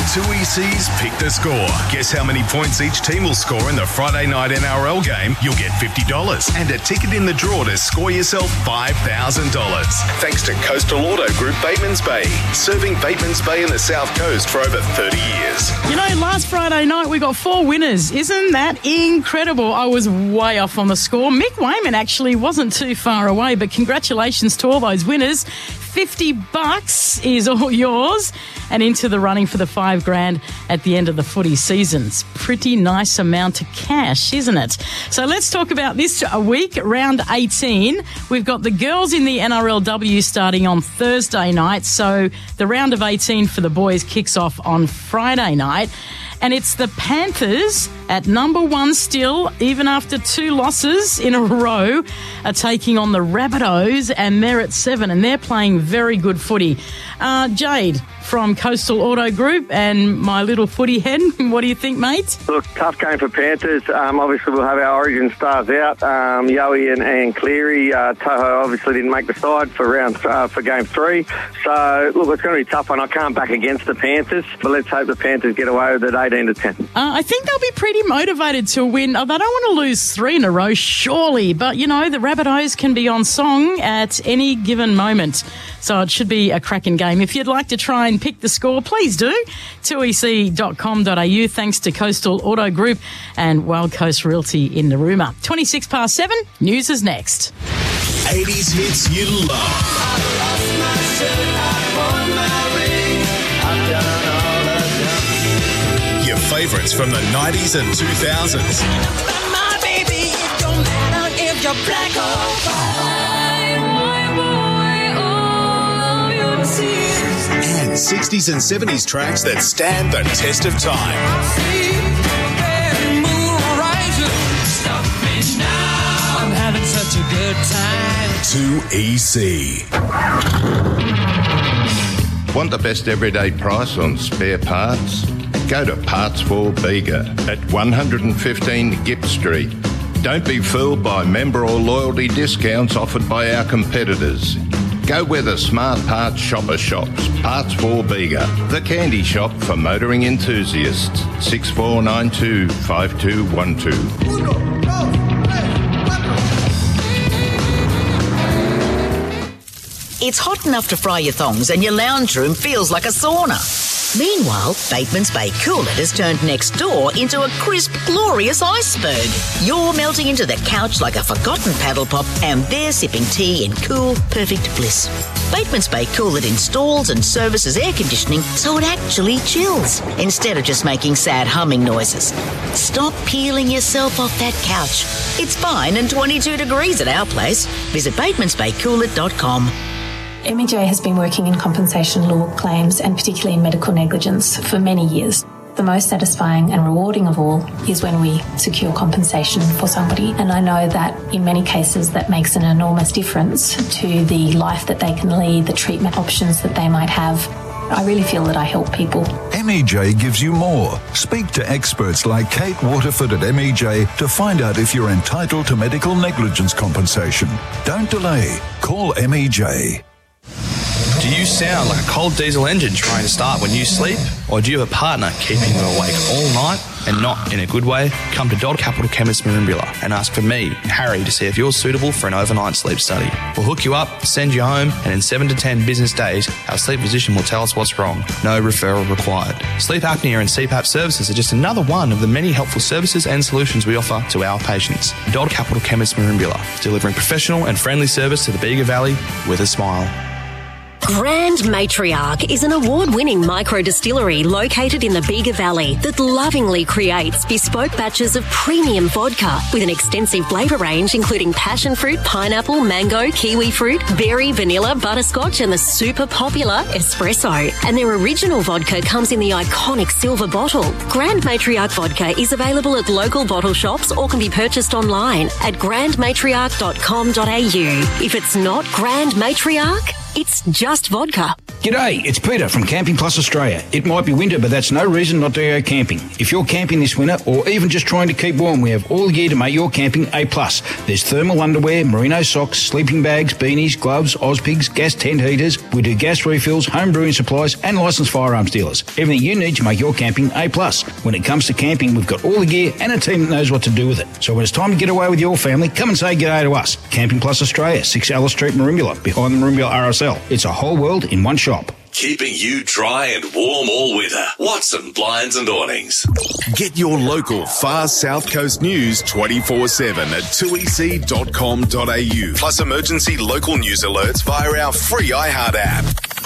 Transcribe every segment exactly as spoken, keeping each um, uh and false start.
two E C's Pick the Score. Guess how many points each team will score in the Friday night N R L game? You'll get fifty dollars and a ticket in the draw to score yourself five thousand dollars. Thanks to Coastal Auto Group Batemans Bay, serving Batemans Bay and the South Coast for over thirty years. You know, last Friday night we got four winners. Isn't that incredible? I was way off on the score. Mick Wayman actually wasn't too far away, but congratulations to all those winners. fifty bucks is all yours and into the running for the five grand at the end of the footy seasons. Pretty nice amount of cash, isn't it? So let's talk about this week, round eighteen. We've got the girls in the N R L W starting on Thursday night. So the round of eighteen for the boys kicks off on Friday night. And it's the Panthers at number one still, even after two losses in a row, are taking on the Rabbitohs, and they're at seven, and they're playing very good footy. Uh, Jade from Coastal Auto Group and my little footy head, what do you think, mate? Look, tough game for Panthers. Um, obviously, we'll have our origin stars out. Um, Yowie and, and Cleary. Uh, Toho obviously didn't make the side for round uh, for game three. So, look, it's going to be a tough one. I can't back against the Panthers, but let's hope the Panthers get away with it eighteen to ten. Uh, I think they'll be pretty motivated to win. Oh, they don't want to lose three in a row, surely. But, you know, the Rabbitohs can be on song at any given moment. So it should be a cracking game. If you'd like to try and pick the score, please do. two e c dot com dot a u. Thanks to Coastal Auto Group and Wild Coast Realty in Narooma. twenty-six past seven, news is next. eighties hits you love. I lost my shirt, I won my ring. I've done all I've done. Your favourites from the nineties and two thousands. My baby, it don't matter if you're black or white. And sixties and seventies tracks that stand the test of time. I'm having such a good time. two E C. Want the best everyday price on spare parts? Go to Parts for Bega at one fifteen Gipp Street. Don't be fooled by member or loyalty discounts offered by our competitors. Go where the smart parts shopper shops. Parts for Bega, the candy shop for motoring enthusiasts. six four nine two, five two one two. It's hot enough to fry your thongs and your lounge room feels like a sauna. Meanwhile, Batemans Bay Cool It has turned next door into a crisp, glorious iceberg. You're melting into the couch like a forgotten paddle pop, and they're sipping tea in cool, perfect bliss. Batemans Bay Cool It installs and services air conditioning so it actually chills, instead of just making sad humming noises. Stop peeling yourself off that couch. It's fine and twenty-two degrees at our place. Visit batemans bay cool it dot com. M E J has been working in compensation law claims and particularly in medical negligence for many years. The most satisfying and rewarding of all is when we secure compensation for somebody, and I know that in many cases that makes an enormous difference to the life that they can lead, the treatment options that they might have. I really feel that I help people. M E J gives you more. Speak to experts like Kate Waterford at M E J to find out if you're entitled to medical negligence compensation. Don't delay. Call M E J. Do you sound like a cold diesel engine trying to start when you sleep? Or do you have a partner keeping you awake all night and not in a good way? Come to Dodd Capital Chemist Merimbula and ask for me, Harry, to see if you're suitable for an overnight sleep study. We'll hook you up, send you home, and in seven to ten business days, our sleep physician will tell us what's wrong. No referral required. Sleep apnea and C PAP services are just another one of the many helpful services and solutions we offer to our patients. Dodd Capital Chemist Merimbula, delivering professional and friendly service to the Bega Valley with a smile. Grand Matriarch is an award-winning micro-distillery located in the Bega Valley that lovingly creates bespoke batches of premium vodka with an extensive flavour range including passion fruit, pineapple, mango, kiwi fruit, berry, vanilla, butterscotch and the super popular espresso. And their original vodka comes in the iconic silver bottle. Grand Matriarch vodka is available at local bottle shops or can be purchased online at grand matriarch dot com dot a u. If it's not Grand Matriarch, It's just vodka. G'day, it's Peter from Camping Plus Australia. It might be winter, but that's no reason not to go camping. If you're camping this winter or even just trying to keep warm, we have all the gear to make your camping A plus. There's thermal underwear, merino socks, sleeping bags, beanies, gloves, Ozpigs, gas tent heaters. We do gas refills, home brewing supplies and licensed firearms dealers. Everything you need to make your camping A plus. When it comes to camping, we've got all the gear and a team that knows what to do with it. So when it's time to get away with your family, come and say g'day to us. Camping Plus Australia, six Alice Street, Merimbula, behind the Merimbula R S L. It's a whole world in one shop. Keeping you dry and warm all winter. Watson Blinds and Awnings. Get your local far South Coast news twenty-four seven at two e c dot com dot a u. Plus emergency local news alerts via our free iHeart app.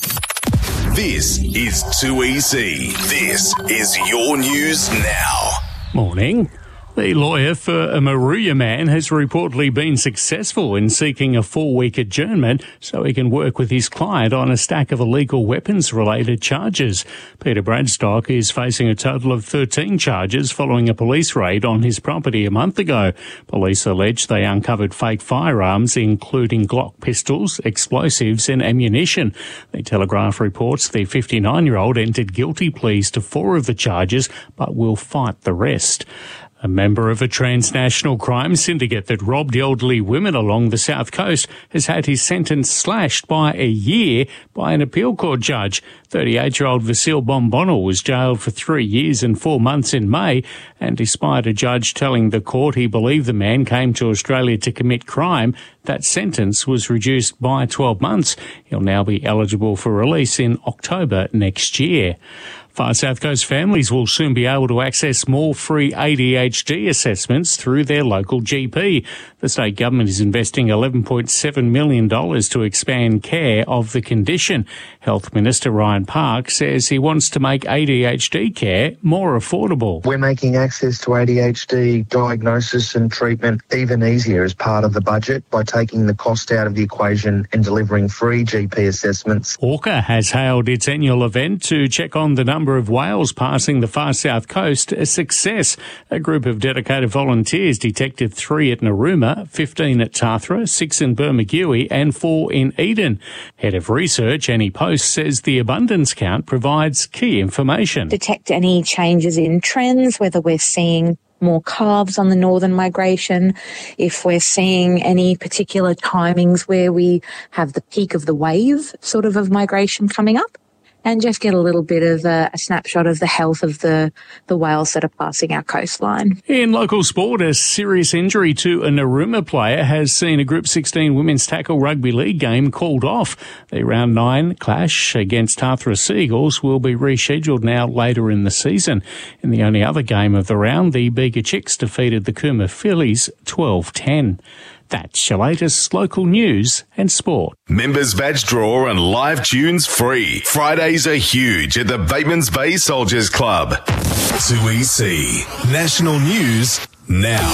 This is two E C. This is your news now. Morning. The lawyer for a Maruya man has reportedly been successful in seeking a four-week adjournment so he can work with his client on a stack of illegal weapons-related charges. Peter Bradstock is facing a total of thirteen charges following a police raid on his property a month ago. Police allege they uncovered fake firearms, including Glock pistols, explosives and ammunition. The Telegraph reports the fifty-nine-year-old entered guilty pleas to four of the charges but will fight the rest. A member of a transnational crime syndicate that robbed elderly women along the south coast has had his sentence slashed by a year by an appeal court judge. thirty-eight-year-old Vasil Bombonel was jailed for three years and four months in May, and despite a judge telling the court he believed the man came to Australia to commit crime, that sentence was reduced by twelve months. He'll now be eligible for release in October next year. Far South Coast families will soon be able to access more free A D H D assessments through their local G P. The state government is investing eleven point seven million dollars to expand care of the condition. Health Minister Ryan Park says he wants to make A D H D care more affordable. We're making access to A D H D diagnosis and treatment even easier as part of the budget by taking the cost out of the equation and delivering free G P assessments. Orca has hailed its annual event to check on the number of whales passing the far south coast a success. A group of dedicated volunteers detected three at Narooma, fifteen at Tathra, six in Bermagui and four in Eden. Head of research Annie Post says the abundance count provides key information. Detect any changes in trends, whether we're seeing more calves on the northern migration, if we're seeing any particular timings where we have the peak of the wave sort of of migration coming up. And just get a little bit of a, a snapshot of the health of the, the whales that are passing our coastline. In local sport, a serious injury to a Narooma player has seen a Group sixteen Women's Tackle Rugby League game called off. The round nine clash against Tathra Seagulls will be rescheduled now later in the season. In the only other game of the round, the Bega Chicks defeated the Cooma Phillies twelve ten. That's your latest local news and sport. Members badge draw and live tunes free. Fridays are huge at the Batemans Bay Soldiers Club. two E C. National News now.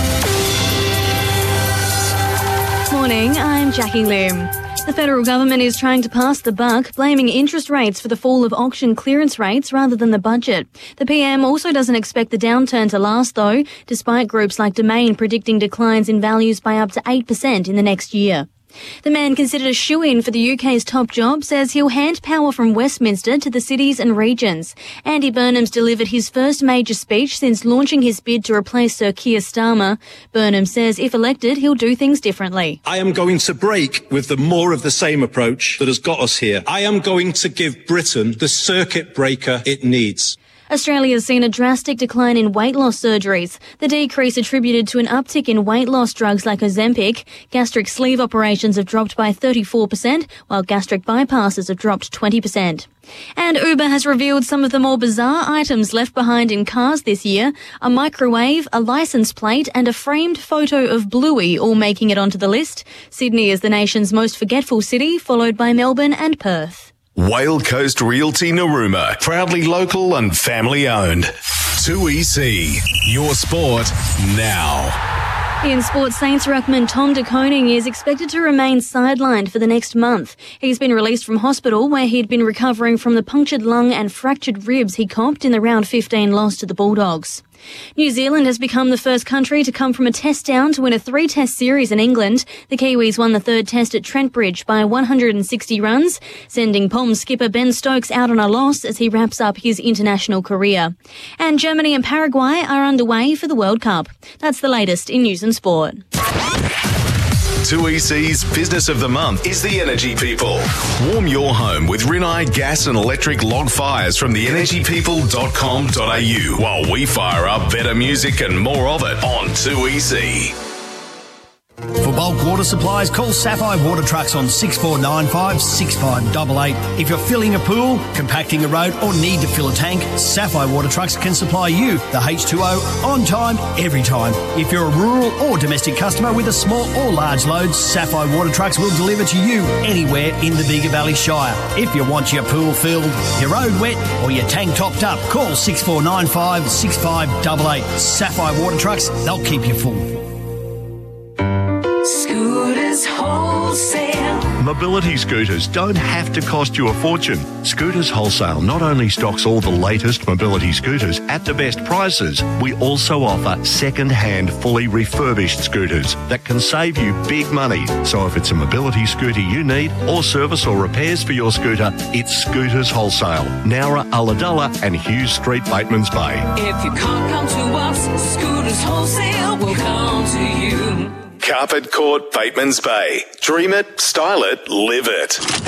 Morning, I'm Jackie Lim. The federal government is trying to pass the buck, blaming interest rates for the fall of auction clearance rates rather than the budget. The P M also doesn't expect the downturn to last, though, despite groups like Domain predicting declines in values by up to eight percent in the next year. The man considered a shoo-in for the U K's top job says he'll hand power from Westminster to the cities and regions. Andy Burnham's delivered his first major speech since launching his bid to replace Sir Keir Starmer. Burnham says if elected, he'll do things differently. I am going to break with the more of the same approach that has got us here. I am going to give Britain the circuit breaker it needs. Australia has seen a drastic decline in weight loss surgeries. The decrease attributed to an uptick in weight loss drugs like Ozempic. Gastric sleeve operations have dropped by thirty-four percent, while gastric bypasses have dropped twenty percent. And Uber has revealed some of the more bizarre items left behind in cars this year. A microwave, a license plate and a framed photo of Bluey all making it onto the list. Sydney is the nation's most forgetful city, followed by Melbourne and Perth. Whale Coast Realty Narooma, proudly local and family owned. two E C, your sport now. In sports, Saints ruckman Tom De Koning is expected to remain sidelined for the next month. He's been released from hospital where he'd been recovering from the punctured lung and fractured ribs he copped in the round fifteen loss to the Bulldogs. New Zealand has become the first country to come from a test down to win a three-test series in England. The Kiwis won the third test at Trent Bridge by one hundred sixty runs, sending Poms skipper Ben Stokes out on a loss as he wraps up his international career. And Germany and Paraguay are underway for the World Cup. That's the latest in news and sport. two E C's Business of the Month is the Energy People. Warm your home with Rinnai gas and electric log fires from the energy people dot com dot a u while we fire up better music and more of it on two E C. For bulk water supplies, call Sapphire Water Trucks on six four nine five, six five eight eight. If you're filling a pool, compacting a road or need to fill a tank, Sapphire Water Trucks can supply you the H two O on time, every time. If you're a rural or domestic customer with a small or large load, Sapphire Water Trucks will deliver to you anywhere in the Bega Valley Shire. If you want your pool filled, your road wet or your tank topped up, call six four nine five, six five eight eight. Sapphire Water Trucks, they'll keep you full. Scooters Wholesale. Mobility scooters don't have to cost you a fortune. Scooters Wholesale not only stocks all the latest mobility scooters at the best prices, we also offer second-hand, fully refurbished scooters that can save you big money. So if it's a mobility scooter you need, or service or repairs for your scooter, it's Scooters Wholesale, Nowra, Ulladulla and Hughes Street, Batemans Bay. If you can't come to us, Scooters Wholesale will come to you. Carpet Court, Batemans Bay. Dream it, style it, live it.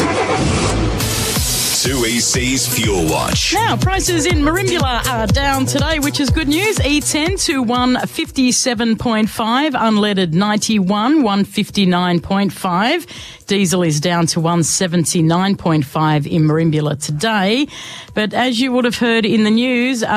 two E C's Fuel Watch. Now, prices in Merimbula are down today, which is good news. E ten to one fifty-seven point five, unleaded ninety-one, one fifty-nine point five. Diesel is down to one seventy-nine point five in Merimbula today. But as you would have heard in the news,